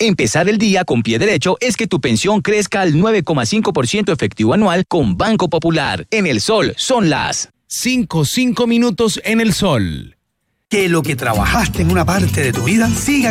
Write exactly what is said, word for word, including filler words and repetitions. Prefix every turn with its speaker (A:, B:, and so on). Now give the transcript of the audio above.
A: Empezar el día con pie derecho es que tu pensión crezca al nueve coma cinco por ciento efectivo anual con Banco Popular. En El Sol son las
B: cinco, cinco minutos en El Sol.
C: Que lo que trabajaste en una parte de tu vida siga